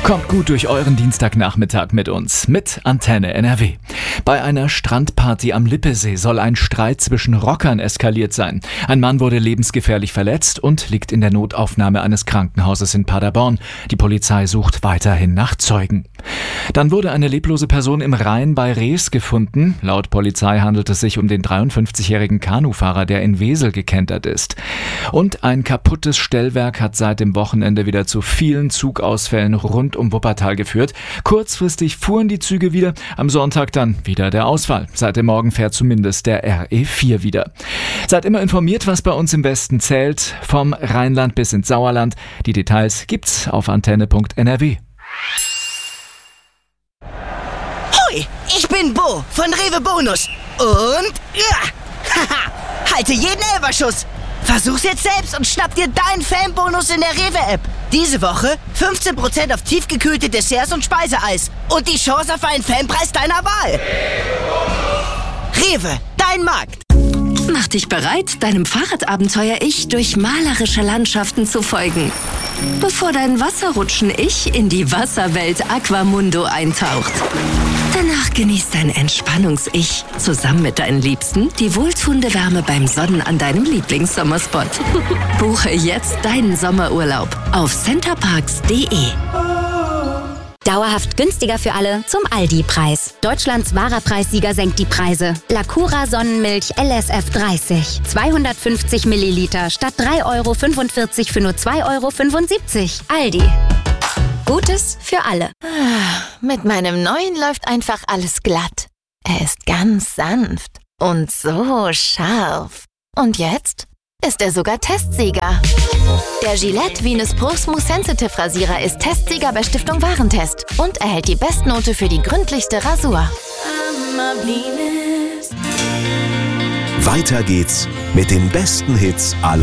Kommt gut durch euren Dienstagnachmittag mit uns, mit Antenne NRW. Bei einer Strandparty am Lippesee soll ein Streit zwischen Rockern eskaliert sein. Ein Mann wurde lebensgefährlich verletzt und liegt in der Notaufnahme eines Krankenhauses in Paderborn. Die Polizei sucht weiterhin nach Zeugen. Dann wurde eine leblose Person im Rhein bei Rees gefunden. Laut Polizei handelt es sich um den 53-jährigen Kanufahrer, der in Wesel gekentert ist. Und ein kaputtes Stellwerk hat seit dem Wochenende wieder zu vielen Zugausfällen rund um Wuppertal geführt. Kurzfristig fuhren die Züge wieder, am Sonntag dann wieder der Ausfall. Seit dem Morgen fährt zumindest der RE4 wieder. Seid immer informiert, was bei uns im Westen zählt, vom Rheinland bis ins Sauerland. Die Details gibt's auf antenne.nrw. Hoi, ich bin Bo von Rewe Bonus und haha, halte jeden Elferschuss. Versuch's jetzt selbst und schnapp dir deinen Fanbonus in der Rewe-App. Diese Woche 15% auf tiefgekühlte Desserts und Speiseeis und die Chance auf einen Fanpreis deiner Wahl. Rewe, dein Markt. Mach dich bereit, deinem Fahrradabenteuer-Ich durch malerische Landschaften zu folgen. Bevor dein Wasserrutschen-Ich in die Wasserwelt Aquamundo eintaucht. Danach genießt dein Entspannungs-Ich zusammen mit deinen Liebsten die wohltuende Wärme beim Sonnen an deinem Lieblingssommerspot. Buche jetzt deinen Sommerurlaub auf centerparks.de. Dauerhaft günstiger für alle zum Aldi-Preis. Deutschlands wahrer Preissieger senkt die Preise. Lacura Sonnenmilch LSF 30. 250 Milliliter statt 3,45 € für nur 2,75 €. Aldi. Gutes für alle. Mit meinem neuen läuft einfach alles glatt. Er ist ganz sanft und so scharf. Und jetzt ist er sogar Testsieger. Der Gillette Venus Pro Smooth Sensitive Rasierer ist Testsieger bei Stiftung Warentest und erhält die Bestnote für die gründlichste Rasur. Weiter geht's mit den besten Hits aller